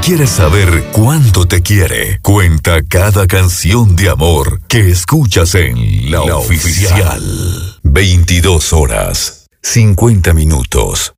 quieres saber cuánto te quiere, cuenta cada canción de amor que escuchas en La Oficial. 22 horas, 50 minutos.